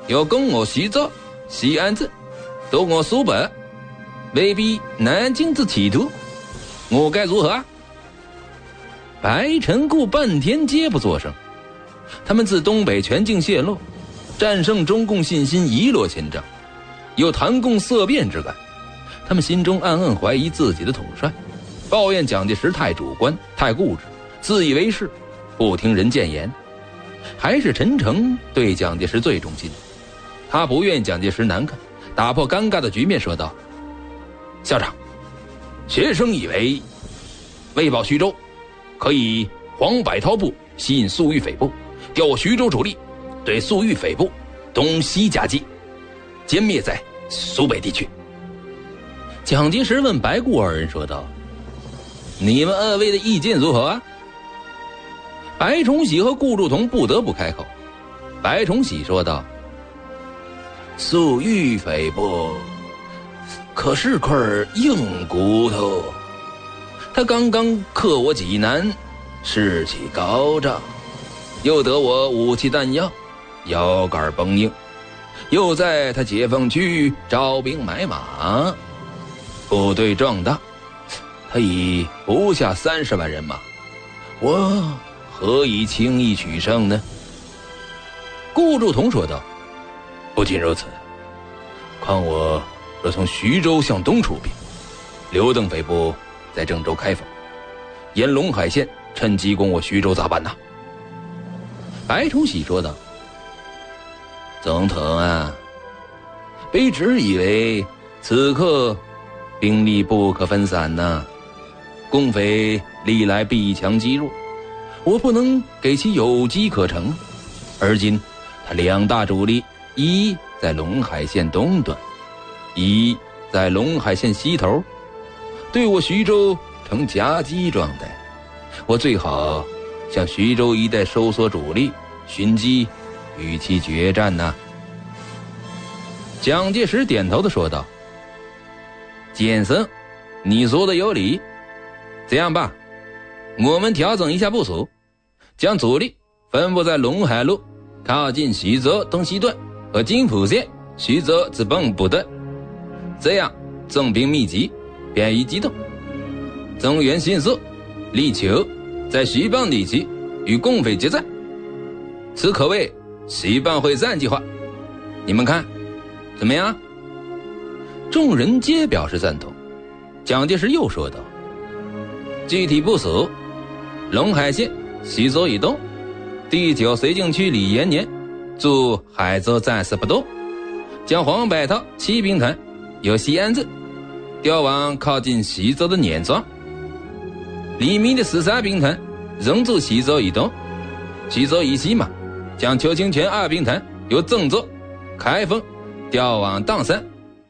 要攻我徐州、西安子，夺我苏北，威逼南京之企图，我该如何啊？白尘固半天皆不作声。他们自东北全境陷落，战胜中共信心一落千丈，有谈共色变之感。他们心中暗暗怀疑自己的统帅，抱怨蒋介石太主观、太固执，自以为是，不听人谏言。还是陈诚对蒋介石最忠心，他不愿蒋介石难看，打破尴尬的局面，说道：校长，学生以为保徐州，可以黄百韬部吸引粟裕匪部，调我徐州主力，对粟裕匪部东西夹击，歼灭在苏北地区。蒋介石问白顾二人说道：你们二位的意见如何啊？白崇禧和顾祝同不得不开口。白崇禧说道：粟裕匪部可是块硬骨头，他刚刚克我济南，士气高涨，又得我武器弹药，腰杆绷硬，又在他解放区招兵买马，部队壮大，他已不下30万人马，我何以轻易取胜呢？顾祝同说道：不仅如此，况我若从徐州向东出兵，刘邓匪部在郑州开封，沿陇海线趁机攻我徐州咋办呢？白崇禧说道：总统啊，卑职以为此刻兵力不可分散呐，共匪历来避强击弱，我不能给其有机可乘。而今他两大主力，一在陇海线东端，一在陇海线西头，对我徐州呈夹击状态，我最好向徐州一带收缩主力，寻机与其决战呐。蒋介石点头地说道：先生，你说的有理。这样吧，我们调整一下部署，将主力分布在陇海路靠近徐州东西段和津浦线徐州之本部队，这样重兵密集，便于机动，增援迅速，力求在徐蚌地区与共匪决战，此可谓徐蚌会战计划。你们看怎么样？众人皆表示赞同。蒋介石又说道：具体部署，陇海线徐州以东，第9绥靖区李延年驻海州暂时不动，将黄百韬骑兵团由西安镇调往靠近徐州的碾庄，李明的13兵团仍驻徐州以东，徐州以西嘛，将邱清泉2兵团由郑州、开封调往砀山。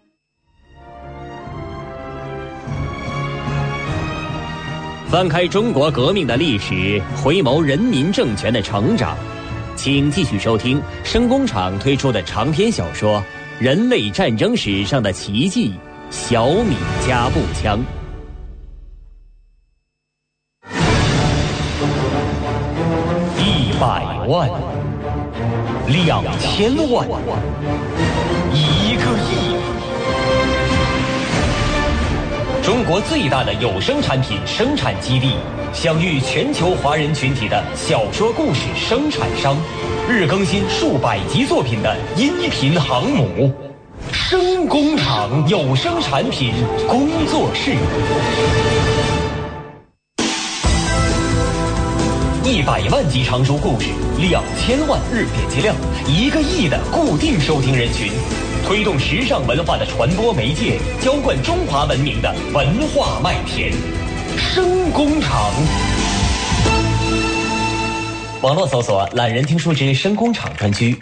翻开中国革命的历史，回眸人民政权的成长，请继续收听声工厂推出的长篇小说《人类战争史上的奇迹——小米加步枪》。100万、2000万、1个亿。中国最大的有声产品生产基地，享誉全球华人群体的小说故事生产商，日更新数百集作品的音频航母，声工厂有声产品工作室。100万集长书故事，2000万日点击量，1个亿的固定收听人群，推动时尚文化的传播媒介，浇灌中华文明的文化麦田。声工厂。网络搜索懒人听书之声工厂专区。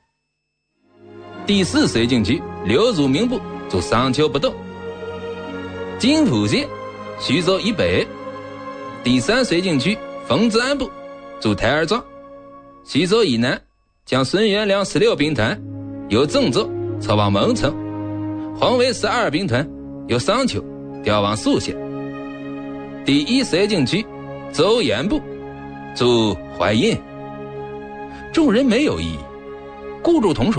第4绥靖区刘汝明部驻商丘不动，津浦线徐州以北。第3绥靖区冯治安部驻台儿庄，徐州以南将孙元良16兵团由郑州撤往蒙城，黄维12兵团由商丘调往宿县。第1绥靖区周延部驻淮阴。众人没有异议。顾祝同说